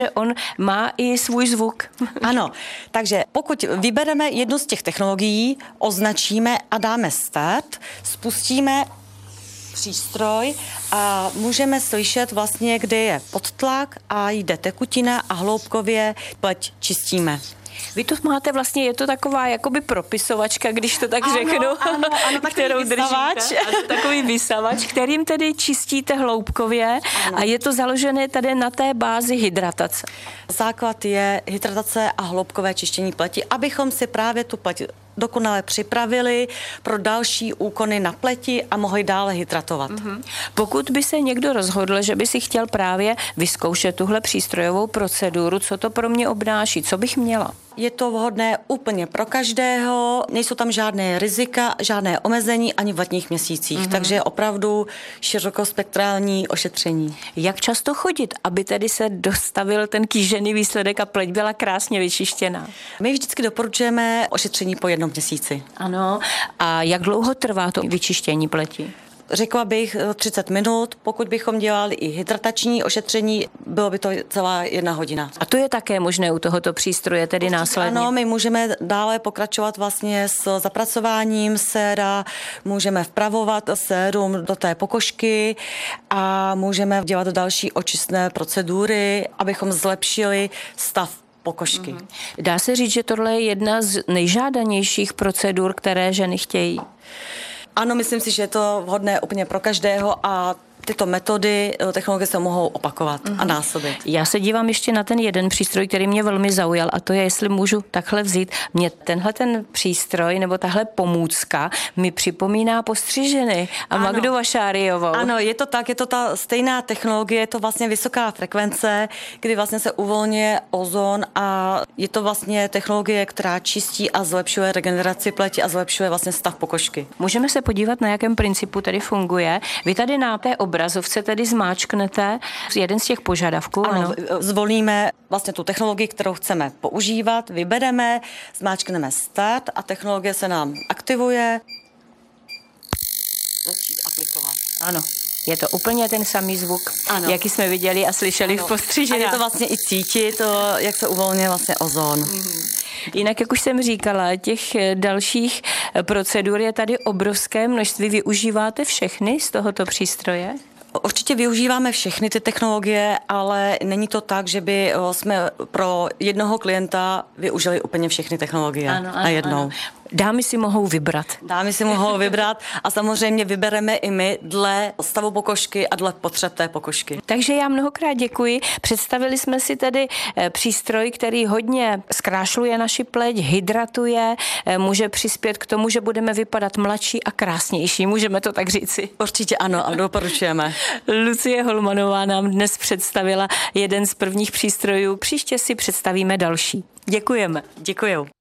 On má i svůj zvuk. Ano, takže pokud vybereme jednu z těch technologií, označíme a dáme start, spustíme přístroj a můžeme slyšet vlastně, kde je podtlak a jde tekutina a hloubkově pleť čistíme. Vy tu máte vlastně, je to taková jakoby propisovačka, když to tak řeknu, ano, kterou držíte. Ano, takový vysavač, kterým tedy čistíte hloubkově a je to založené tady na té bázi hydratace. Základ je hydratace a hloubkové čištění pleti, abychom si právě tu pleť dokonale připravili pro další úkony na pleti a mohli dále hydratovat. Pokud by se někdo rozhodl, že by si chtěl právě vyzkoušet tuhle přístrojovou proceduru, co to pro mě obnáší, co bych měla? Je to vhodné úplně pro každého, nejsou tam žádné rizika, žádné omezení ani v letních měsících, takže opravdu širokospektrální ošetření. Jak často chodit, aby tedy se dostavil ten kýžený výsledek a pleť byla krásně vyčištěná? My vždycky doporučujeme ošetření po 1 měsíci. Ano. A jak dlouho trvá to vyčištění pleti? Řekla bych 30 minut, pokud bychom dělali i hydratační ošetření, bylo by to celá 1 hodina. A to je také možné u tohoto přístroje, tedy následně? Ano, my můžeme dále pokračovat vlastně s zapracováním séra, můžeme vpravovat sérum do té pokožky a můžeme dělat další očistné procedury, abychom zlepšili stav pokožky. Dá se říct, že tohle je jedna z nejžádanějších procedur, které ženy chtějí? Ano, myslím si, že je to vhodné úplně pro každého a tyto metody, technologie se mohou opakovat a násobit. Já se dívám ještě na ten jeden přístroj, který mě velmi zaujal, a to je, jestli můžu takhle vzít. Mě tenhle ten přístroj nebo tahle pomůcka mi připomíná postřiženy a Ano. Magdu Vašáriovou. Ano, je to tak, je to ta stejná technologie, je to vlastně vysoká frekvence, kdy vlastně se uvolňuje ozon a je to vlastně technologie, která čistí a zlepšuje regeneraci pleti a zlepšuje vlastně stav pokožky. Můžeme se podívat, na jakém principu tedy funguje. Vy tady na té obrazovce tedy zmáčknete jeden z těch požadavků. Ano, zvolíme vlastně tu technologii, kterou chceme používat, vybereme, zmáčkneme start a technologie se nám aktivuje. Začít aplikovat. Ano. Je to úplně ten samý zvuk, Ano. jaký jsme viděli a slyšeli v A postřiženách. je to vlastně i cítit, jak se uvolňuje vlastně ozon. Jinak, jak už jsem říkala, těch dalších procedur je tady obrovské množství. Využíváte všechny z tohoto přístroje? Určitě využíváme všechny ty technologie, ale není to tak, že by jsme pro jednoho klienta využili úplně všechny technologie najednou. Ano. Dámy si mohou vybrat. Dámy si mohou vybrat a samozřejmě vybereme i my dle stavu pokožky a dle potřeb té pokožky. Takže já mnohokrát děkuji. Představili jsme si tedy přístroj, který hodně zkrášluje naši pleť, hydratuje, může přispět k tomu, že budeme vypadat mladší a krásnější. Můžeme to tak říci? Určitě ano a doporučujeme. Lucie Holmanová nám dnes představila jeden z prvních přístrojů. Příště si představíme další. Děkujeme. Děkuju.